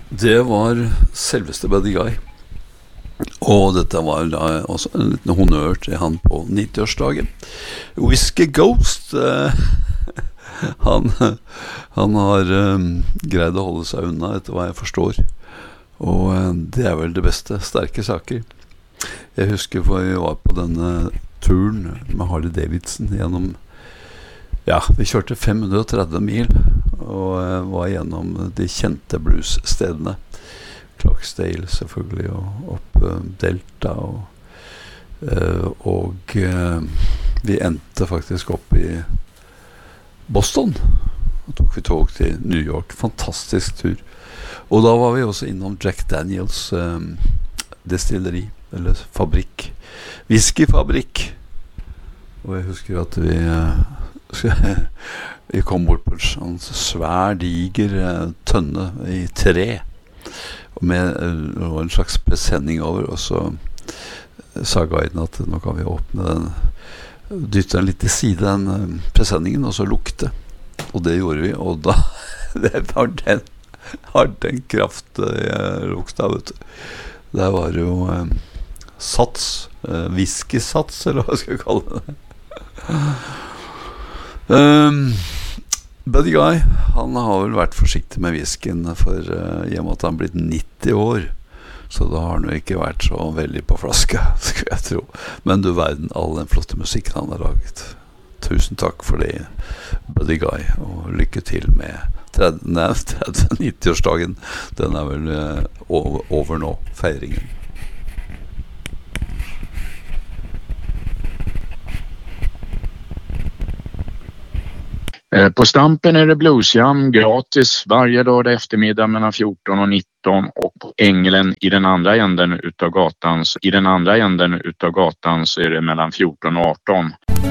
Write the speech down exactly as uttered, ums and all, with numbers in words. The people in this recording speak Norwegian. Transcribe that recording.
Det var selveste Buddy Guy. Og dette var da også en liten honnør til han på nitti-årsdagen. Whiskey Ghost, eh, han, han har eh, greid å holde seg unna etter hva jeg forstår. Og eh, det er vel det beste, sterke saker. Jeg husker for vi var på denne turen med Harley Davidson gjennom, ja, vi kjørte fem hundre og tretti mil og eh, var gjennom de kjente bluesstedene. Clarksdale selvfølgelig, og opp uh, Delta, og, uh, og uh, vi endte faktisk opp i Boston, og tok vi tog til New York. Fantastisk tur. Og da var vi også innom Jack Daniels um, destilleri, eller fabrikk, whiskyfabrikk. Og jeg husker at vi uh, vi kom bort på en sånn svær, diger uh, tønne i tre, og med uh, en slags presenning over, og så sa guiden at nå kan vi åpne den, dytte den litt til side, den uh, presenningen, og så lukte. Og det gjorde vi, og da det var den, har den kraft jeg lukta, vet du. Der var det jo uh, sats, uh, whiskysats, eller hva skal vi kalle det. um, Buddy Guy, han har vel vært forsiktig med whiskyen, for uh, i og med at han er blitt nitti år, så da har han jo ikke vært så veldig på flaske, skulle jeg tro. Men du verden, all den flotte musikken han har laget. Tusen takk for det, Buddy Guy, og lykke til med nitti-årsdagen. Den er vel uh, over, over nå, feiringen. På Stampen är det bluesjam gratis varje lördag eftermiddag mellan fjorton och nitton, och på Änglen i den andra änden utav gatan, i den andra änden utav gatan så är det mellan fjorton och arton.